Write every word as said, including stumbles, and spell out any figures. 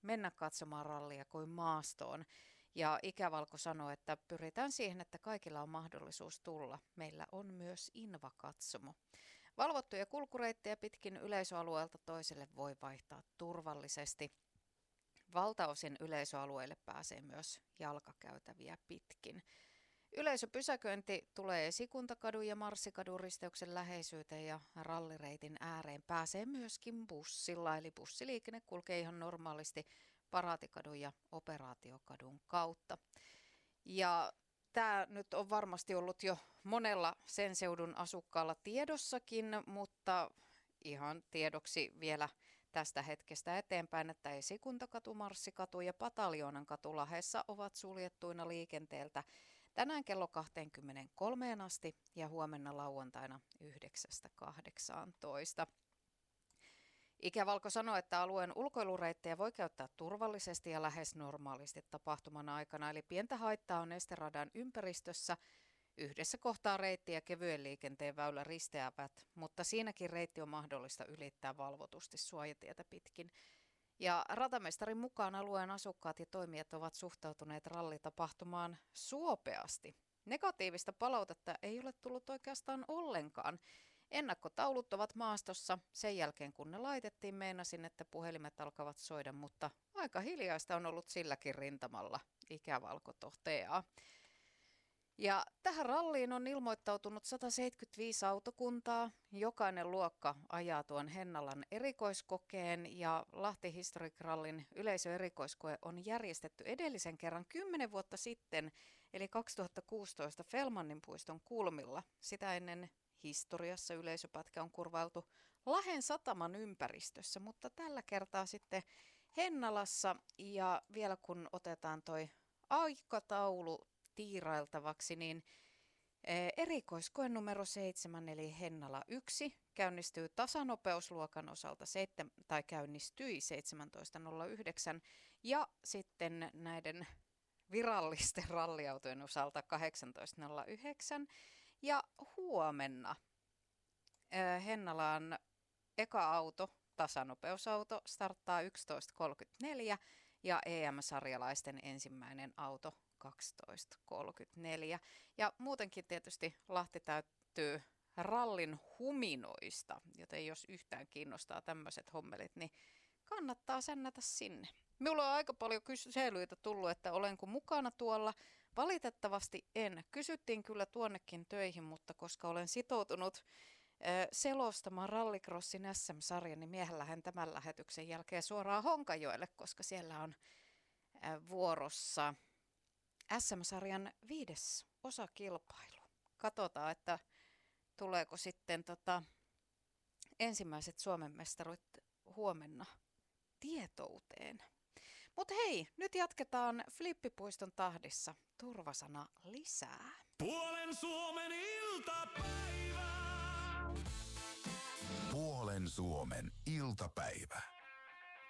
mennä katsomaan rallia kuin maastoon. Ja Ikävalko sanoi, että pyritään siihen, että kaikilla on mahdollisuus tulla. Meillä on myös invakatsomo. Valvottuja kulkureittejä pitkin yleisöalueelta toiselle voi vaihtaa turvallisesti. Valtaosin yleisöalueille pääsee myös jalkakäytäviä pitkin. Yleisöpysäköinti tulee Esikuntakadun ja Marssikadun risteyksen läheisyyteen ja rallireitin ääreen pääsee myöskin bussilla, eli bussiliikenne kulkee ihan normaalisti Paraatikadun ja Operaatiokadun kautta. Ja tämä nyt on varmasti ollut jo monella sen seudun asukkaalla tiedossakin, mutta ihan tiedoksi vielä tästä hetkestä eteenpäin, että Esikuntakatu, Marssikatu ja Pataljoonan katu Lahdessa ovat suljettuina liikenteeltä tänään kello kaksikymmentäkolme asti ja huomenna lauantaina yhdeksästä kahdeksaantoista. Ikävalko sanoi, että alueen ulkoilureittejä voi käyttää turvallisesti ja lähes normaalisti tapahtuman aikana, eli pientä haittaa on esteradan ympäristössä. Yhdessä kohtaa reitti ja kevyen liikenteen väylä risteävät, mutta siinäkin reitti on mahdollista ylittää valvotusti suojatietä pitkin. Ja ratamestarin mukaan alueen asukkaat ja toimijat ovat suhtautuneet rallitapahtumaan suopeasti. Negatiivista palautetta ei ole tullut oikeastaan ollenkaan. Ennakkotaulut ovat maastossa. Sen jälkeen kun ne laitettiin, meinasin, että puhelimet alkavat soida, mutta aika hiljaista on ollut silläkin rintamalla, Ikävalko toteaa. Ja tähän ralliin on ilmoittautunut sata seitsemänkymmentäviisi autokuntaa. Jokainen luokka ajaa tuon Hennalan erikoiskokeen ja Lahti Historic Rallin yleisöerikoiskoe on järjestetty edellisen kerran kymmenen vuotta sitten, eli kaksituhattakuusitoista Felmannin puiston kulmilla. Sitä ennen historiassa yleisöpätkä on kurvailtu Lahden sataman ympäristössä, mutta tällä kertaa sitten Hennalassa. Ja vielä kun otetaan toi aikataulu tiirailtavaksi, niin erikoiskoe numero seitsemän eli Hennala yksi käynnistyy tasanopeusluokan osalta seitsemän, tai käynnistyi seitsemäntoista nolla yhdeksän ja sitten näiden virallisten ralliautojen osalta kahdeksantoista nolla yhdeksän ja huomenna Hennalaan eka auto, tasanopeusauto, starttaa yksitoista kolmekymmentäneljä ja E M-sarjalaisten ensimmäinen auto kaksitoista kolmekymmentäneljä. Ja muutenkin tietysti Lahti täyttyy rallin huminoista, joten jos yhtään kiinnostaa tämmöiset hommelit, niin kannattaa sännätä sinne. Minulla on aika paljon kyselyitä tullut, että olenko mukana tuolla. Valitettavasti en. Kysyttiin kyllä tuonnekin töihin, mutta koska olen sitoutunut selostamaan Rallycrossin S M-sarjan, niin miehen lähden tämän lähetyksen jälkeen suoraan Honkajoelle, koska siellä on vuorossa S M-sarjan viides osakilpailu. Katsotaan, että tuleeko sitten tota ensimmäiset Suomen mestaruit huomenna tietouteen. Mutta hei, nyt jatketaan Flippipuiston tahdissa. Turvasana lisää. Puolen Suomen iltapäivä. Puolen Suomen iltapäivä.